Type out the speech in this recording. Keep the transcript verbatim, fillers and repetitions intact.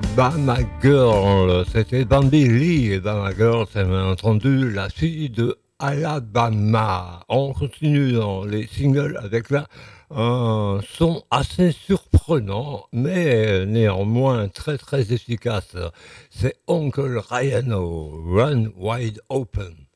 Alabama Girl, c'était Bambi Lee et Bama Girl, c'est bien entendu la fille de Alabama. On continue dans les singles avec là un son assez surprenant, mais néanmoins très très efficace. C'est Uncle Ryan, Run Wide Open.